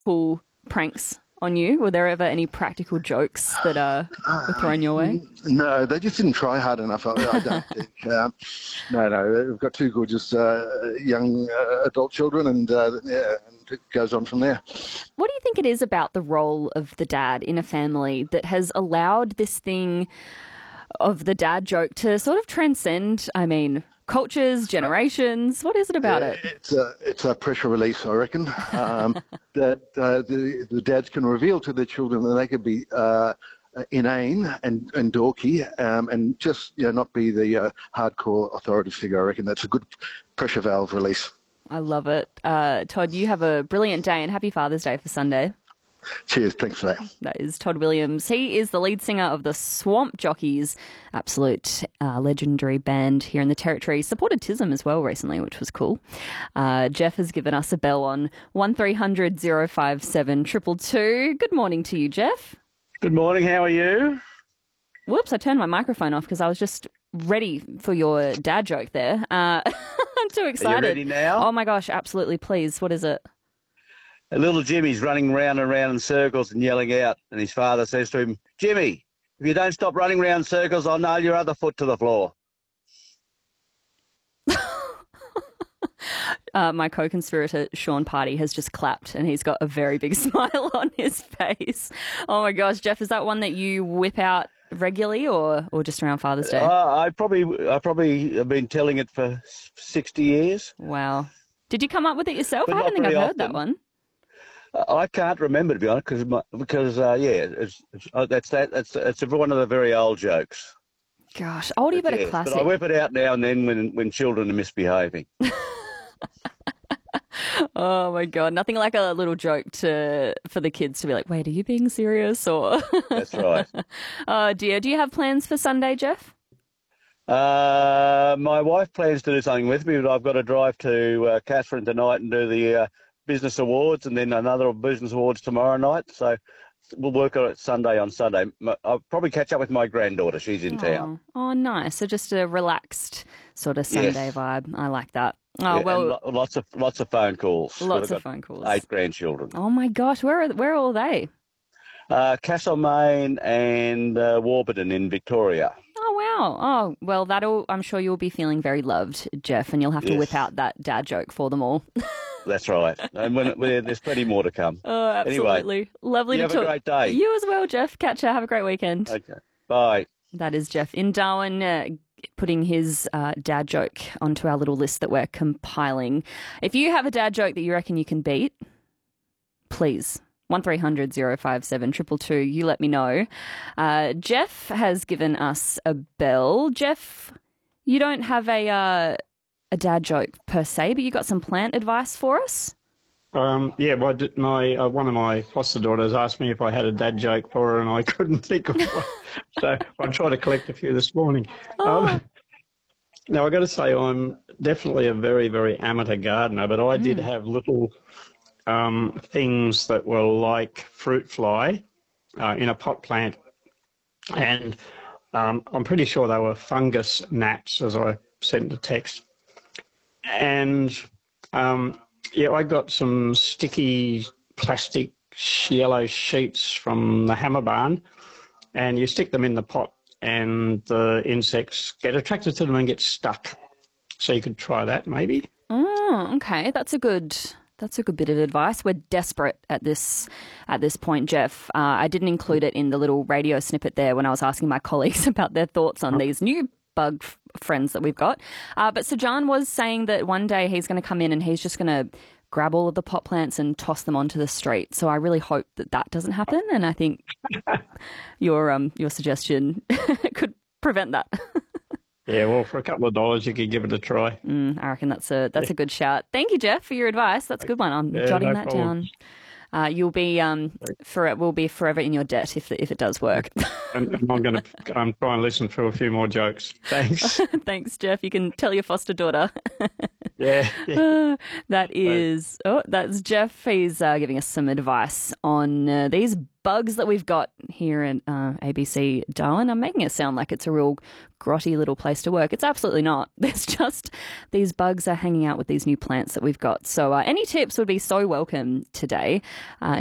pull pranks on you? Were there ever any practical jokes that were thrown your way? No, they just didn't try hard enough. I don't think. No, we've got two gorgeous young adult children, and yeah, and it goes on from there. What do you think it is about the role of the dad in a family that has allowed this thing of the dad joke to sort of transcend, cultures, generations? What is it about it? It's a pressure release, I reckon. That the dads can reveal to their children that they could be inane and dorky, and just not be the hardcore authority figure. I reckon that's a good pressure valve release. I love it. Todd, you have a brilliant day and happy Father's Day for Sunday. Cheers, thanks for that. That is Todd Williams. He is the lead singer of the Swamp Jockeys, absolute legendary band here in the Territory. Supported TISM as well recently, which was cool. Jeff has given us a bell on 1300 057 222. Good morning to you, Jeff. Good morning, how are you? Whoops, I turned my microphone off because I was just ready for your dad joke there. I'm too excited. Are you ready now? Oh my gosh, absolutely, please. What is it? Little Jimmy's running round and round in circles and yelling out, and his father says to him, "Jimmy, if you don't stop running round circles, I'll nail your other foot to the floor." My co-conspirator, Sean Party, has just clapped and he's got a very big smile on his face. Oh my gosh, Jeff, is that one that you whip out regularly or just around Father's Day? I probably have been telling it for 60 years. Wow. Did you come up with it yourself? But I don't think I've not very heard that often. one. I can't remember, to be honest, because it's one of the very old jokes. Gosh, oldie but a Yes, classic. but I whip it out now and then when children are misbehaving. Oh my God, nothing like a little joke for the kids to be like, wait, are you being serious? Or That's right. Oh dear, do you have plans for Sunday, Jeff? My wife plans to do something with me, but I've got to drive to Catherine tonight and do the business awards, and then another business awards tomorrow night. So we'll work on it Sunday on Sunday. I'll probably catch up with my granddaughter. She's in town. Oh, nice. So just a relaxed sort of Sunday vibe. I like that. Oh, Yeah, well, and lots of phone calls. lots I've of got phone calls. 8 grandchildren. Oh my gosh, where are all they? Castlemaine and Warburton in Victoria. Oh wow. Oh well, I'm sure you'll be feeling very loved, Jeff, and you'll have to Yes. whip out that dad joke for them all. That's right. And there's plenty more to come. Oh, absolutely. Anyway, Lovely you to have talk. a great day. You as well, Jeff. Catch ya. Have a great weekend. Okay. Bye. That is Jeff in Darwin, putting his dad joke onto our little list that we're compiling. If you have a dad joke that you reckon you can beat, please, 1300 057 222, you let me know. Jeff has given us a bell. Jeff, you don't have a dad joke per se, but you got some plant advice for us? Yeah, one of my foster daughters asked me if I had a dad joke for her, and I couldn't think of one. So I tried to collect a few this morning. Now, I've got to say, I'm definitely a very, very amateur gardener, but I did have little things that were like fruit fly in a pot plant, and I'm pretty sure they were fungus gnats, as I sent the text. And yeah, I got some sticky plastic yellow sheets from the Hammer Barn, and you stick them in the pot and the insects get attracted to them and get stuck. So you could try that maybe. Oh, okay. That's a good bit of advice. We're desperate at this point, Jeff. I didn't include it in the little radio snippet there when I was asking my colleagues about their thoughts on these new bug friends that we've got. But Sajan was saying that one day he's going to come in and he's just going to grab all of the pot plants and toss them onto the street. So I really hope that doesn't happen. And I think your suggestion could prevent that. Yeah, well, for a couple of dollars, you could give it a try. I reckon that's a good shout. Thank you, Jeff, for your advice. That's a good one. I'm jotting no that problem. down. You'll be we'll be forever in your debt if it does work. And I'm trying to listen for a few more jokes. Thanks. Thanks, Jeff. You can tell your foster daughter. Yeah. That's Jeff. He's giving us some advice on these bugs that we've got here at ABC Darwin. I'm making it sound like it's a real grotty little place to work. It's absolutely not. There's just these bugs are hanging out with these new plants that we've got. So any tips would be so welcome today.